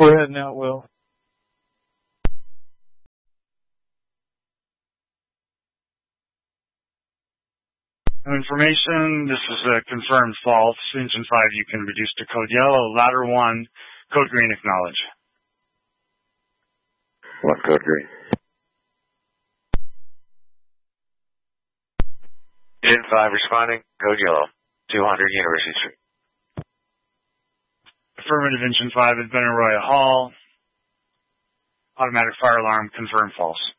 Go ahead now, Will. Information, this is a confirmed false. Engine 5, you can reduce to code yellow. Ladder 1, code green, acknowledge. 1 code green. Engine 5 responding, code yellow, 200 University Street. Affirmative, Engine 5 has been in Royal Hall. Automatic fire alarm, confirmed false.